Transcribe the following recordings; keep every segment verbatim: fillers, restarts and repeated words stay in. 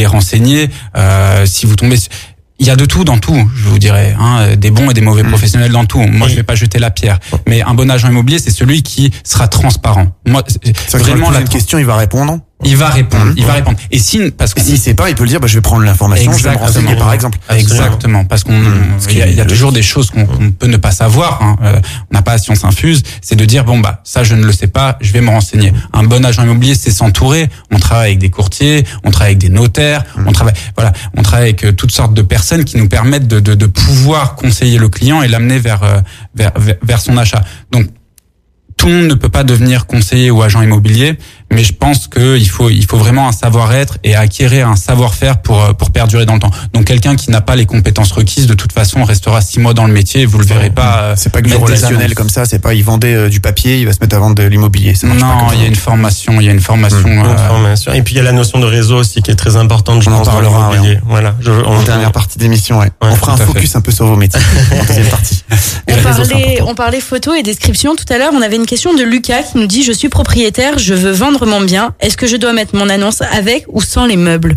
les renseigner. Euh, si vous tombez... Il y a de tout dans tout, je vous dirais, hein, des bons et des mauvais mmh. professionnels dans tout. Moi, je vais pas jeter la pierre, mais un bon agent immobilier, c'est celui qui sera transparent. Moi, c'est vraiment la question, il va répondre. Il va répondre, mmh. il va répondre. Et si, parce que s'il sait pas, il peut le dire, bah, je vais prendre l'information, je vais me renseigner, par exemple. Exactement, parce qu'on, mmh. il y a, il y a toujours des choses qu'on, qu'on peut ne pas savoir. Hein. Euh, on n'a pas à science infuse. C'est de dire bon bah ça je ne le sais pas, je vais me renseigner. Un bon agent immobilier, c'est s'entourer. On travaille avec des courtiers, on travaille avec des notaires, mmh. on travaille, voilà, on travaille avec toutes sortes de personnes qui nous permettent de, de, de pouvoir conseiller le client et l'amener vers, vers, vers, vers son achat. Donc tout le monde ne peut pas devenir conseiller ou agent immobilier, mais je pense que il faut il faut vraiment un savoir-être et acquérir un savoir-faire pour pour perdurer dans le temps. Donc quelqu'un qui n'a pas les compétences requises, de toute façon, restera six mois dans le métier et vous le verrez pas. C'est pas que du relationnel comme ça. C'est pas il vendait euh, du papier, il va se mettre à vendre de l'immobilier. Ça marche non, pas comme il y a ça. une formation, il y a une formation. Mmh. Euh, une formation. Et puis il y a la notion de réseau aussi qui est très importante. Je on pense en parlera. dans l'immobilier. Ouais, voilà. Je, on, en dernière partie d'émission, ouais. ouais. On fera un focus fait. un peu sur vos métiers en deuxième partie. On parlait, on parlait photo et description tout à l'heure. On avait une question de Lucas qui nous dit: je suis propriétaire, je veux vendre mon bien. Est-ce que je dois mettre mon annonce avec ou sans les meubles?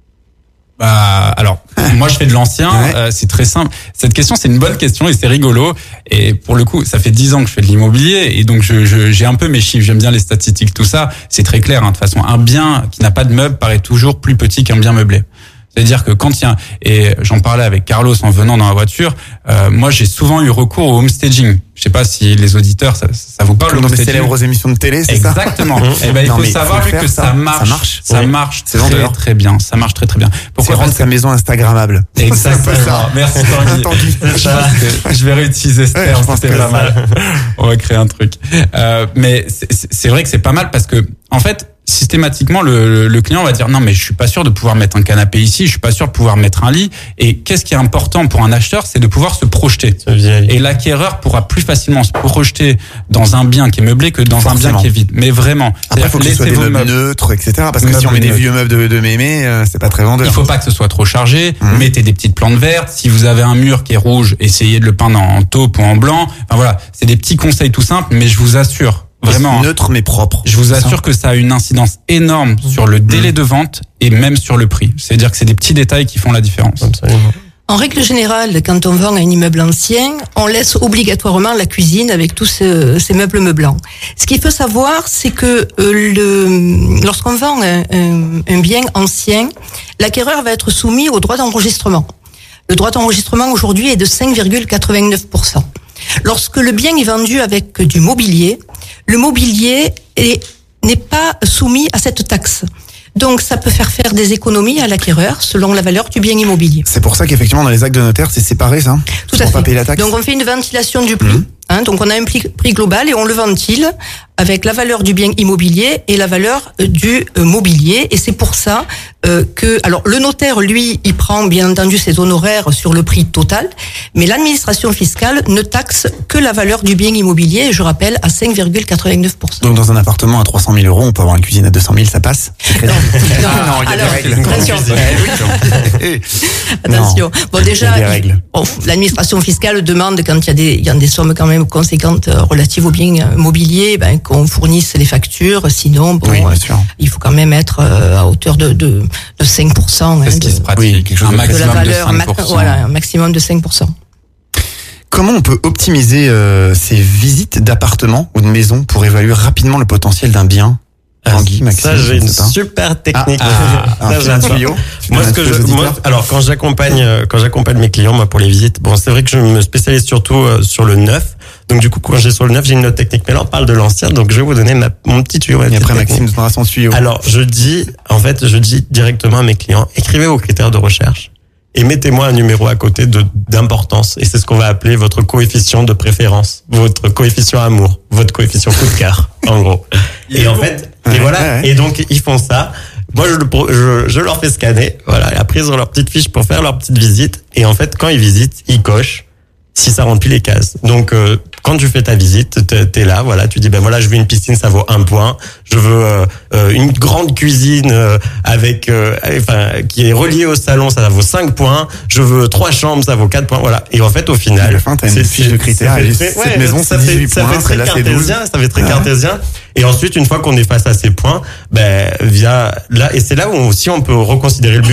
Bah, alors, moi je fais de l'ancien, ouais. euh, c'est très simple. Cette question, c'est une bonne question et c'est rigolo. Et pour le coup, ça fait dix ans que je fais de l'immobilier et donc je, je, j'ai un peu mes chiffres, j'aime bien les statistiques, tout ça. C'est très clair, hein. De toute façon, un bien qui n'a pas de meubles paraît toujours plus petit qu'un bien meublé. C'est-à-dire que quand il y a, et j'en parlais avec Carlos en venant dans la voiture, euh, moi j'ai souvent eu recours au homestaging. Je sais pas si les auditeurs, ça, ça vous parle. Comme dans les célèbres émissions de télé, c'est Exactement. ça? Exactement. Et ben il non, faut savoir faut que ça, ça marche, ça marche, ça oui. marche c'est très vendeur. très bien. Ça marche très très bien. Pourquoi rendre sa maison instagrammable? Exactement. Merci Tanguy. Je vais réutiliser ce terme, ouais, c'était pas mal. On va créer un truc. Euh, mais c'est, c'est vrai que c'est pas mal parce que en fait, systématiquement, le, le client va dire non mais je suis pas sûr de pouvoir mettre un canapé ici, je suis pas sûr de pouvoir mettre un lit. Et qu'est-ce qui est important pour un acheteur, c'est de pouvoir se projeter. Et l'acquéreur pourra plus facilement se projeter dans un bien qui est meublé que dans Forcément. un bien qui est vide. Mais vraiment, après, il faut que ce soit des meubles neutres, et cetera. Parce que meubles si on met des neutres. vieux meubles de, de mémé, euh, c'est pas très vendeur. Il faut pas que ce soit trop chargé. Mmh. Mettez des petites plantes vertes. Si vous avez un mur qui est rouge, essayez de le peindre en taupe ou en blanc. Enfin voilà, c'est des petits conseils tout simples, mais je vous assure. Vraiment. Neutre mais propre. Je vous assure ça. que ça a une incidence énorme sur le délai de vente et même sur le prix. C'est-à-dire que c'est des petits détails qui font la différence. Absolument. En règle générale, quand on vend un immeuble ancien, on laisse obligatoirement la cuisine avec tous ces, ces meubles meublants. Ce qu'il faut savoir, c'est que euh, le, lorsqu'on vend un, un, un bien ancien, l'acquéreur va être soumis au droit d'enregistrement. Le droit d'enregistrement aujourd'hui est de cinq virgule quatre-vingt-neuf pour cent. Lorsque le bien est vendu avec du mobilier, le mobilier est, n'est pas soumis à cette taxe. Donc, ça peut faire faire des économies à l'acquéreur selon la valeur du bien immobilier. C'est pour ça qu'effectivement, dans les actes de notaire, c'est séparé, ça? Tout à fait. Pas payer la taxe. Donc, on fait une ventilation du prix. Mmh. Hein, donc, on a un prix, prix global et on le ventile avec la valeur du bien immobilier et la valeur du euh, mobilier. Et c'est pour ça euh, que, alors, le notaire, lui, il prend bien entendu ses honoraires sur le prix total, mais l'administration fiscale ne taxe que la valeur du bien immobilier, je rappelle, à cinq virgule quatre-vingt-neuf pour cent. Donc, dans un appartement à trois cent mille euros, on peut avoir une cuisine à deux cent mille, ça passe? Non, non, non, il y a alors, des règles. attention. Attention. Bon, déjà, il, bon, l'administration fiscale demande, quand il y a des, il y a des sommes quand même conséquentes relatives aux biens immobiliers, ben, qu'on fournisse les factures, sinon, bon, oui, euh, il faut quand même être euh, à hauteur de, de, de cinq pour cent. C'est hein, ce qui de, se pratique, oui, quelque chose un de, maximum de la valeur, de cinq pour cent. Voilà, un maximum de cinq pour cent. Comment on peut optimiser euh, ces visites d'appartements ou de maisons pour évaluer rapidement le potentiel d'un bien? Tanguy, Maxime, ça, j'ai une super technique. Ah, ah, ça, j'ai un tuyau. Moi, ce que je, moi, alors, quand j'accompagne, quand j'accompagne mes clients, moi, pour les visites, bon, c'est vrai que je me spécialise surtout euh, sur le neuf. Donc, du coup, quand j'ai sur le neuf, j'ai une autre technique. Mais là, on parle de l'ancien. Donc, je vais vous donner ma, mon petit tuyau. Et après, technique. Maxime donnera son tuyau. Alors, je dis, en fait, je dis directement à mes clients, écrivez vos critères de recherche et mettez-moi un numéro à côté de, d'importance. Et c'est ce qu'on va appeler votre coefficient de préférence, votre coefficient amour, votre coefficient coup de cœur, en gros. Et en fait, et voilà. Ouais, ouais. Et donc, ils font ça. Moi, je, je, je leur fais scanner. Voilà. Et après, ils ont leur petite fiche pour faire leur petite visite. Et en fait, quand ils visitent, ils cochent si ça remplit les cases. Donc, euh, quand tu fais ta visite, t'es, t'es là, voilà, tu dis, ben voilà, je veux une piscine, ça vaut un point. Je veux euh, euh, une grande cuisine euh, avec, euh, enfin, qui est reliée au salon, ça vaut cinq points. Je veux trois chambres, ça vaut quatre points, voilà. Et en fait, au final, à la fin, t'as une fiche de critères. Fait, cette ouais, maison, ça c'est fait, dix-huit ça points, fait très celle-là, c'est douze. Ça fait très ouais. cartésien. Et ensuite, une fois qu'on est face à ces points, ben via là, et c'est là où aussi on peut reconsidérer le but.